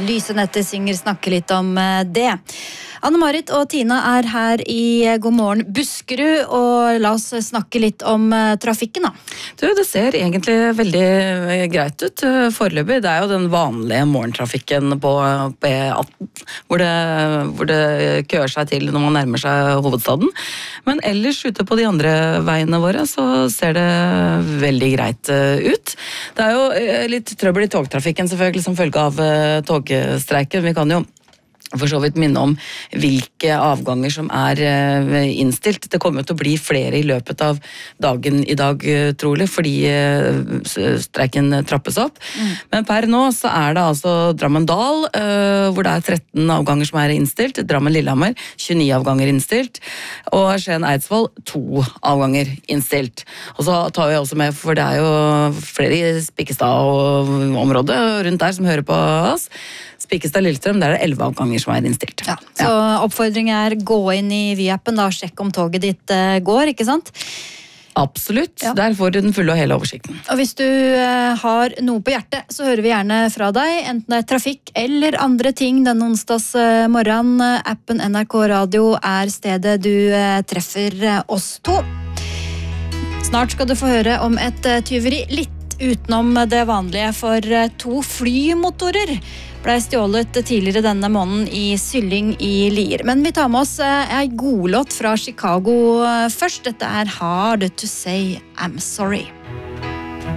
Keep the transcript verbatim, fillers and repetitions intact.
Lyse netter synger snakke litt om det. Anne-Marit og Tina er her i God morgen Buskerud, og la oss snakke litt om trafikken da. Du, det ser egentlig veldig greit ut foreløpig. Det er jo den vanlige morgentrafikken på E atten, hvor det, hvor det køer seg til når man nærmer seg hovedstaden. Men ellers ute på de andre veiene våre så ser det veldig greit ut. Det er jo litt trøbbel i togtrafikken selvfølgelig som følge av togstreiken. Vi kan jo for så vidt minne om hvilke avganger som er innstilt. Det kommer jo til å bli flere i løpet av dagen i dag, trolig, fordi streiken trappes opp. Mm. Men per nå så er det altså Drammen-Dal, hvor det er tretten avganger som er innstilt, Drammen-Lillehammer, tjueni avganger innstilt, og Skien-Eidsvoll, to avganger innstilt. Og så tar vi også med, for det er jo flere i Spikkestad og området rundt der som hører på oss. Spikkestad-Lillestrøm, der er det elleve avganger som er innstilt. Ja, så ja. Oppfordring er gå inn i Vy-appen da, og sjekk om toget ditt uh, går, ikke sant? Absolutt, ja. Der får du den fulle og hele oversikten. Og hvis du uh, har noe på hjertet, så hører vi gjerne fra deg, enten det er trafikk eller andre ting den onsdags uh, morgen. Appen N R K Radio er stedet du uh, treffer uh, oss to. Snart skal du få høre om et uh, tyveri litt utenom det vanlige, for uh, to flymotorer ble stjålet tidligere denne måneden i Sylling i Lier. Men vi tar med oss en godlåt fra Chicago først. Dette er Hard to Say I'm Sorry.